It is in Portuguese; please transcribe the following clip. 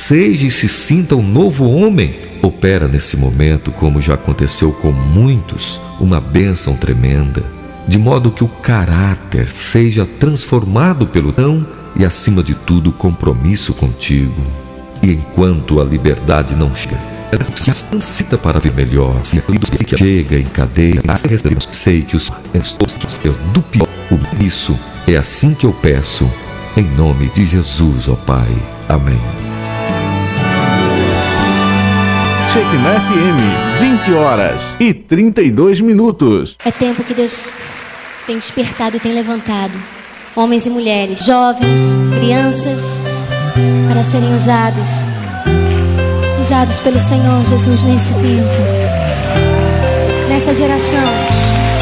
seja e se sinta um novo homem. Opera nesse momento, como já aconteceu com muitos, uma bênção tremenda, de modo que o caráter seja transformado pelo dom e, acima de tudo, o compromisso contigo. E enquanto a liberdade não chega, se ansita para ver melhor, se chega em cadeia, sei que os do pior, isso é assim que eu peço, em nome de Jesus, ó Pai. Amém. Shekinah FM, 20h32. É tempo que Deus tem despertado e tem levantado homens e mulheres, jovens, crianças, para serem usados pelo Senhor Jesus nesse tempo, nessa geração.